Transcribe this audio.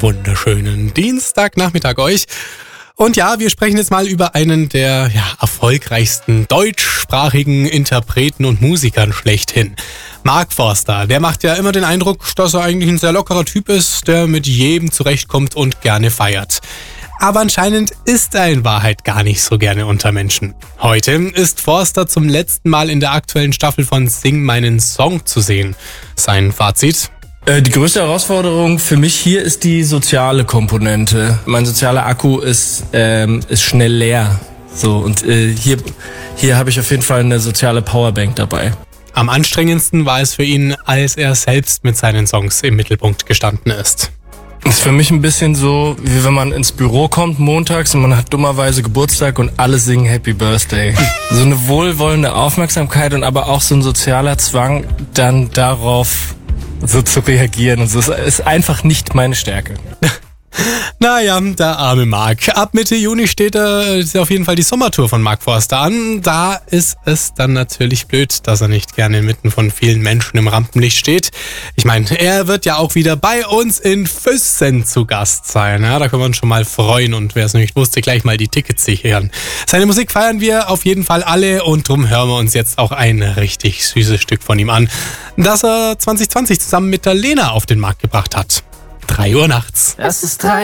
wunderschönen Dienstagnachmittag euch. Und ja, wir sprechen jetzt mal über einen der erfolgreichsten deutschsprachigen Interpreten und Musikern schlechthin. Mark Forster, der macht ja immer den Eindruck, dass er eigentlich ein sehr lockerer Typ ist, der mit jedem zurechtkommt und gerne feiert. Aber anscheinend ist er in Wahrheit gar nicht so gerne unter Menschen. Heute ist Forster zum letzten Mal in der aktuellen Staffel von Sing meinen Song zu sehen. Sein Fazit? Die größte Herausforderung für mich hier ist die soziale Komponente. Mein sozialer Akku ist schnell leer. So, und hier habe ich auf jeden Fall eine soziale Powerbank dabei. Am anstrengendsten war es für ihn, als er selbst mit seinen Songs im Mittelpunkt gestanden ist. Das ist für mich ein bisschen so, wie wenn man ins Büro kommt montags und man hat dummerweise Geburtstag und alle singen Happy Birthday. So eine wohlwollende Aufmerksamkeit und aber auch so ein sozialer Zwang, dann darauf so zu reagieren und so. Das ist einfach nicht meine Stärke. Naja, der arme Mark. Ab Mitte Juni steht auf jeden Fall die Sommertour von Mark Forster an. Da ist es dann natürlich blöd, dass er nicht gerne inmitten von vielen Menschen im Rampenlicht steht. Ich meine, er wird ja auch wieder bei uns in Füssen zu Gast sein. Ja, da können wir uns schon mal freuen und wer es noch nicht wusste, gleich mal die Tickets sichern. Seine Musik feiern wir auf jeden Fall alle und drum hören wir uns jetzt auch ein richtig süßes Stück von ihm an, das er 2020 zusammen mit der Lena auf den Markt gebracht hat. 3 Uhr nachts. Es ist 3